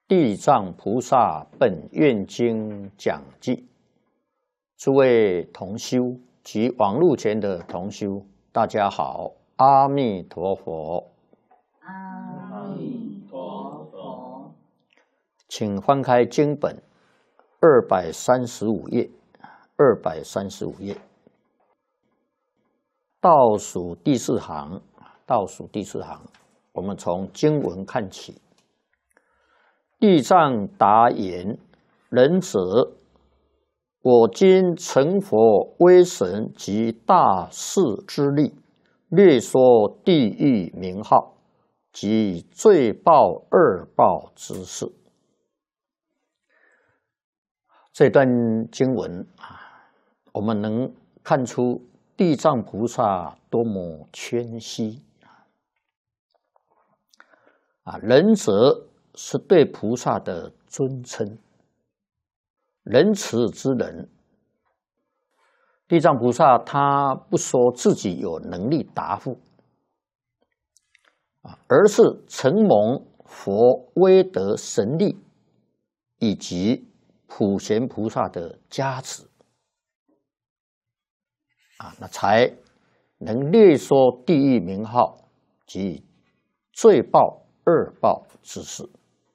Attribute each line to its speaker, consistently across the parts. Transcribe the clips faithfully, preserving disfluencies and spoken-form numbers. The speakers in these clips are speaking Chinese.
Speaker 1: 地藏菩萨本愿经讲记，诸位同修及网络前的同修，大家好，阿弥陀佛。
Speaker 2: 阿弥陀佛。
Speaker 1: 请翻开经本二百三十五页，二百三十五页，倒数第四行，倒数第四行，我们从经文看起。地藏答言：仁者，我今成佛威神及大士之力，略说地狱名号及罪报二报之事。这段经文啊，我们能看出地藏菩萨多么谦虚啊！仁者是对菩萨的尊称，仁慈之人。地藏菩萨他不说自己有能力答复，而是承蒙佛威德神力以及普贤菩萨的加持，啊，那才能略说地狱名号及罪报二报之事。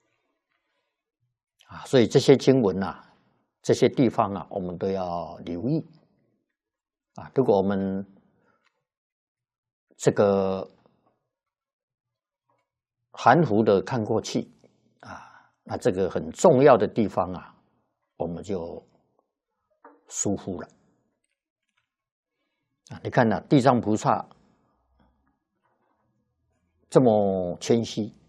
Speaker 1: 啊，所以这些经文啊，这些地方啊，我们都要留意。啊，如果我们这个含糊的看过去啊，那这个很重要的地方啊，我们就疏忽了。啊，你看呐、啊，地藏菩萨这么谦虚。